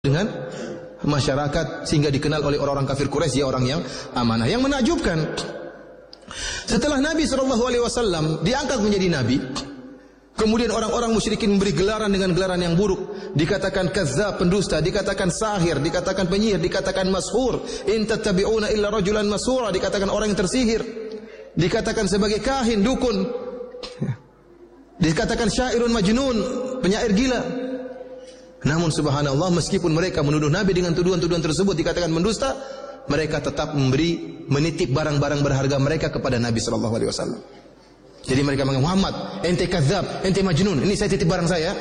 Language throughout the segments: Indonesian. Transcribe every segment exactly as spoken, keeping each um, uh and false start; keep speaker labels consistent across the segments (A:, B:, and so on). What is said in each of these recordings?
A: dengan masyarakat sehingga dikenal oleh orang-orang kafir Quraisy dia orang yang amanah. Yang menakjubkan, setelah Nabi shallallahu alaihi wasallam diangkat menjadi nabi, kemudian orang-orang musyrikin memberi gelaran dengan gelaran yang buruk, dikatakan kazzab, pendusta, dikatakan sahir, dikatakan penyihir, dikatakan mashur, in tattabi'una illa rajulan masura, dikatakan orang yang tersihir, dikatakan sebagai kahin, dukun, dikatakan syairun majnun, penyair gila. Namun subhanallah, meskipun mereka menuduh Nabi dengan tuduhan-tuduhan tersebut, dikatakan mendusta, mereka tetap memberi, menitip barang-barang berharga mereka kepada Nabi sallallahu alaihi wasallam. Jadi mereka mengatakan, Muhammad, ente kadzab, ente majnun, ini saya titip barang saya.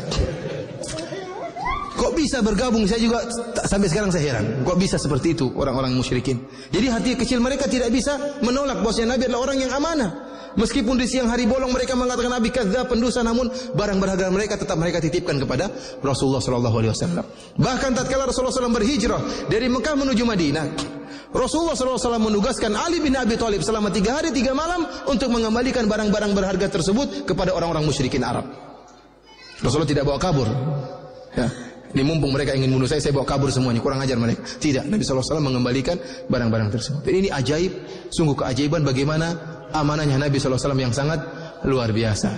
A: Kok bisa bergabung? Saya juga sampai sekarang saya heran. Kok bisa seperti itu orang-orang musyrikin? Jadi hati kecil mereka tidak bisa menolak bahwasanya Nabi adalah orang yang amanah. Meskipun di siang hari bolong mereka mengatakan Nabi kadzab, pendusta, namun barang berharga mereka tetap mereka titipkan kepada Rasulullah sallallahu alaihi wasallam. Bahkan tatkala Rasulullah sallallahu alaihi wasallam berhijrah dari Mekah menuju Madinah, Rasulullah sallallahu alaihi wasallam menugaskan Ali bin Abi Thalib selama tiga hari tiga malam untuk mengembalikan barang-barang berharga tersebut kepada orang-orang musyrikin Arab. Rasulullah tidak bawa kabur. Ya. Ini mumpung mereka ingin bunuh saya, saya bawa kabur semuanya, kurang ajar mereka. Tidak, Nabi sallallahu alaihi wasallam mengembalikan barang-barang tersebut. Dan ini ajaib, sungguh keajaiban bagaimana amanahnya Nabi sallallahu alaihi wasallam yang sangat luar biasa.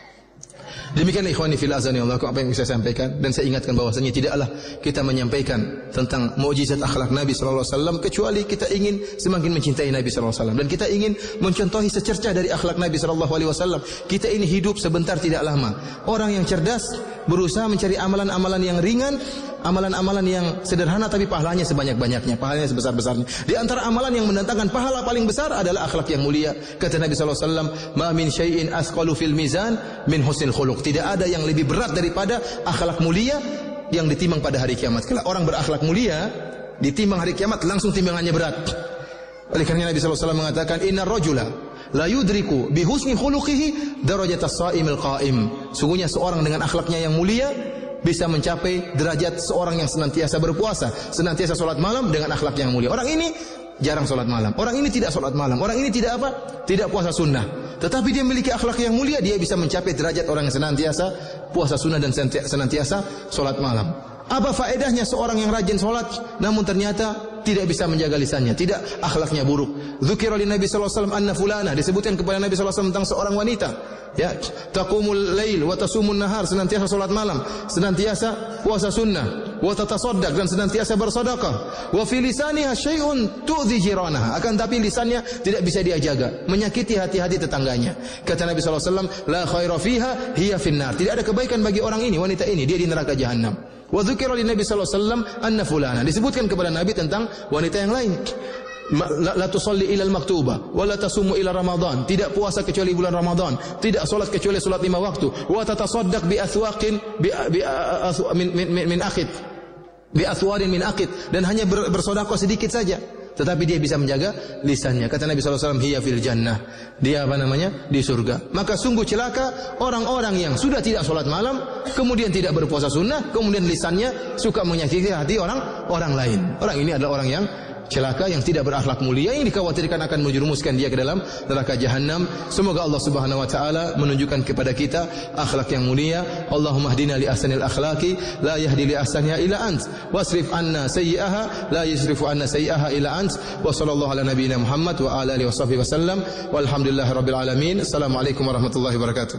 A: Demikian ikhwani fil azani Allah, apa yang bisa saya sampaikan, dan saya ingatkan bahwasanya tidaklah kita menyampaikan tentang mukjizat akhlak Nabi sallallahu alaihi wasallam kecuali kita ingin semakin mencintai Nabi sallallahu alaihi wasallam, dan kita ingin mencontohi secercah dari akhlak Nabi sallallahu alaihi wasallam. Kita ini hidup sebentar tidak lama. Orang yang cerdas berusaha mencari amalan-amalan yang ringan, amalan-amalan yang sederhana tapi pahalanya sebanyak-banyaknya, pahalanya sebesar-besarnya. Di antara amalan yang mendatangkan pahala paling besar adalah akhlak yang mulia. Kata Nabi sallallahu alaihi wasallam, "Ma min syai'in asqalu fil mizan min husnil khuluq." Tidak ada yang lebih berat daripada akhlak mulia yang ditimbang pada hari kiamat. Kalau orang berakhlak mulia ditimbang hari kiamat, langsung timbangannya berat. Oleh karena Nabi sallallahu alaihi wasallam mengatakan, "Innar rajula la yudriku bi husni khuluqihi darajatas shaimil qaim." Sungguhnya seorang dengan akhlaknya yang mulia bisa mencapai derajat seorang yang senantiasa berpuasa, senantiasa salat malam dengan akhlak yang mulia. Orang ini jarang salat malam, orang ini tidak salat malam, orang ini tidak apa? Tidak puasa sunnah. Tetapi dia memiliki akhlak yang mulia, dia bisa mencapai derajat orang yang senantiasa puasa sunnah dan senantiasa salat malam. Apa faedahnya seorang yang rajin salat namun ternyata tidak bisa menjaga lisannya, tidak, akhlaknya buruk. Dzukira li Nabi sallallahu alaihi wasallam anna fulana, disebutkan kepada Nabi sallallahu alaihi wasallam tentang seorang wanita, ya, taqumul lail wa tasumun nahar, senantiasa salat malam, senantiasa puasa sunnah, wa tatasaddaq, dan senantiasa bersedekah. Wa fi lisaniha syai'un tu'dhi jiranaha, akan tapi lisannya tidak bisa dia jaga, menyakiti hati-hati tetangganya. Kata Nabi sallallahu alaihi wasallam, la khaira fiha hiya finnar, tidak ada kebaikan bagi orang ini, wanita ini, dia di neraka jahanam. Wa dzukira li Nabi sallallahu alaihi wasallam anna fulana, disebutkan kepada Nabi tentang wanita yang lain, la, la tusalli ila al-maktuba wa la tasumu ila Ramadan, tidak puasa kecuali bulan Ramadan, tidak salat kecuali salat lima waktu, wa tatasaddaq bi athwaqin bi, bi min min min, min akhid bi athwarin min akhid, dan hanya ber, bersedekah sedikit saja, tetapi dia bisa menjaga lisannya. Kata Nabi sallallahu alaihi wasallam, hiya fil jannah, dia apa namanya, di surga. Maka sungguh celaka orang-orang yang sudah tidak salat malam, kemudian tidak berpuasa sunnah, kemudian lisannya suka menyakiti hati orang orang lain. Orang ini adalah orang yang celaka, yang tidak berakhlak mulia, yang dikhawatirkan akan menjerumuskan dia ke dalam neraka jahanam. Semoga Allah Subhanahu wa taala menunjukkan kepada kita akhlak yang mulia. Allahumma hdina li ahsanil akhlaqi la yahdi li ahsaniha illa ant, wasrif anna sayyi'aha la yasrifu anna sayyi'aha illa ant. Wa sallallahu ala nabiyyina Muhammad wa ala alihi washabbihi wasallam walhamdulillahirabbil alamin. Assalamualaikum warahmatullahi wabarakatuh.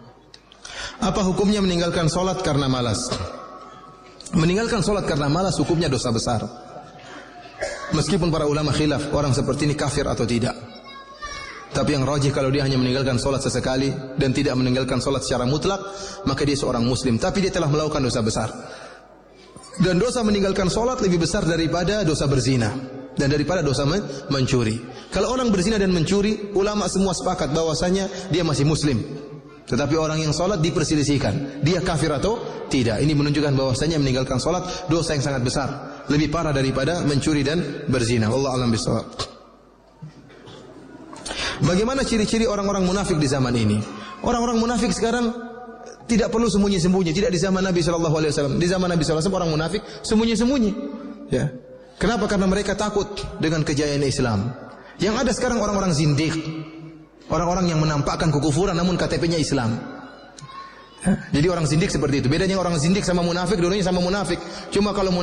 A: Apa hukumnya meninggalkan salat karena malas? Meninggalkan salat karena malas hukumnya dosa besar. Meskipun para ulama khilaf orang seperti ini kafir atau tidak, tapi yang rajih kalau dia hanya meninggalkan solat sesekali dan tidak meninggalkan solat secara mutlak, maka dia seorang muslim, tapi dia telah melakukan dosa besar. Dan dosa meninggalkan solat lebih besar daripada dosa berzina dan daripada dosa mencuri. Kalau orang berzina dan mencuri, ulama semua sepakat bahwasanya dia masih muslim. Tetapi orang yang salat diperselisihkan, dia kafir atau tidak. Ini menunjukkan bahwasanya meninggalkan salat dosa yang sangat besar, lebih parah daripada mencuri dan berzina. Wallahu a'lam bishawab. Bagaimana ciri-ciri orang-orang munafik di zaman ini? Orang-orang munafik sekarang tidak perlu sembunyi-sembunyi, tidak di zaman Nabi sallallahu alaihi wasallam. Di zaman Nabi sallallahu alaihi wasallam orang munafik sembunyi-sembunyi. Ya. Kenapa? Karena mereka takut dengan kejayaan Islam. Yang ada sekarang orang-orang zindiq, orang-orang yang menampakkan kekufuran namun K T P-nya Islam. Jadi orang zindik seperti itu. Bedanya orang zindik sama munafik, dulunya sama munafik. Cuma kalau